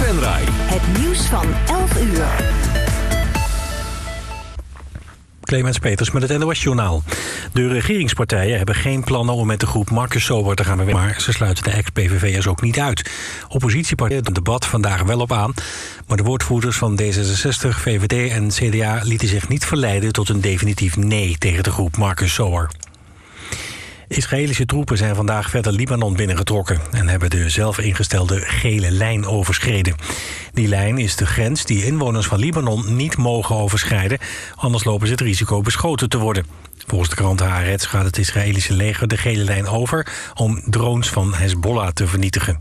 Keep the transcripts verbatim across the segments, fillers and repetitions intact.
en Rai. Het nieuws van elf uur. Clemens Peters met het N O S-journaal. De regeringspartijen hebben geen plannen om met de groep Marcus Sober te gaan werken, maar ze sluiten de ex-P V V'ers ook niet uit. Oppositiepartijen doen het debat vandaag wel op aan, maar de woordvoerders van D zesenzestig, V V D en C D A lieten zich niet verleiden tot een definitief nee tegen de groep Marcus Sober. Israëlische troepen zijn vandaag verder Libanon binnengetrokken en hebben de zelf ingestelde gele lijn overschreden. Die lijn is de grens die inwoners van Libanon niet mogen overschrijden, anders lopen ze het risico beschoten te worden. Volgens de krant Haaretz gaat het Israëlische leger de gele lijn over om drones van Hezbollah te vernietigen.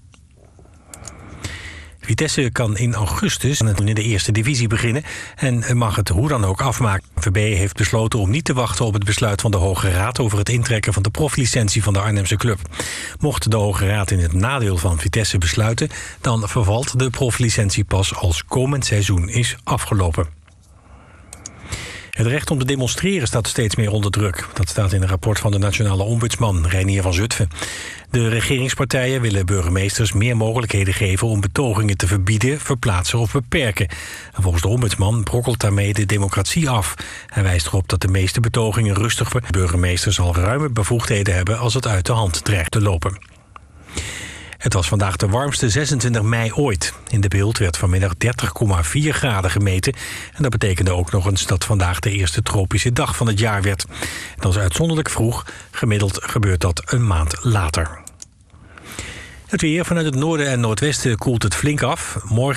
Vitesse kan in augustus in de eerste divisie beginnen en mag het hoe dan ook afmaken. V B heeft besloten om niet te wachten op het besluit van de Hoge Raad over het intrekken van de proflicentie van de Arnhemse club. Mocht de Hoge Raad in het nadeel van Vitesse besluiten, dan vervalt de proflicentie pas als komend seizoen is afgelopen. Het recht om te demonstreren staat steeds meer onder druk. Dat staat in een rapport van de nationale ombudsman, Reinier van Zutphen. De regeringspartijen willen burgemeesters meer mogelijkheden geven om betogingen te verbieden, verplaatsen of beperken. En volgens de ombudsman brokkelt daarmee de democratie af. Hij wijst erop dat de meeste betogingen rustig worden. Burgemeesters zal ruime bevoegdheden hebben als het uit de hand dreigt te lopen. Het was vandaag de warmste zesentwintig mei ooit. In de Beeld werd vanmiddag dertig komma vier graden gemeten. En dat betekende ook nog eens dat vandaag de eerste tropische dag van het jaar werd. Dat is uitzonderlijk vroeg. Gemiddeld gebeurt dat een maand later. Het weer vanuit het noorden en noordwesten koelt het flink af. Morgen